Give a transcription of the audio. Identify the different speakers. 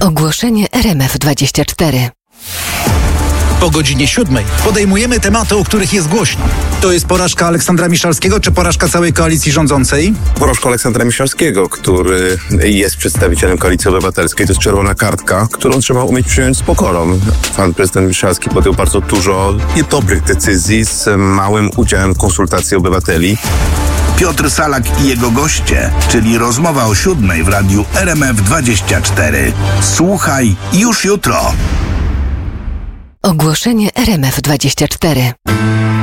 Speaker 1: Ogłoszenie RMF24.
Speaker 2: Po godzinie 7 podejmujemy tematy, o których jest głośno. To jest porażka Aleksandra Miszalskiego, czy porażka całej koalicji rządzącej?
Speaker 3: Porażka Aleksandra Miszalskiego, który jest przedstawicielem Koalicji Obywatelskiej. To jest czerwona kartka, którą trzeba umieć przyjąć z pokorą. Pan prezydent Miszalski podjął bardzo dużo niedobrych decyzji z małym udziałem konsultacji obywateli.
Speaker 4: Piotr Salak i jego goście, czyli rozmowa o 7 w radiu RMF24. Słuchaj już jutro.
Speaker 1: Ogłoszenie RMF24.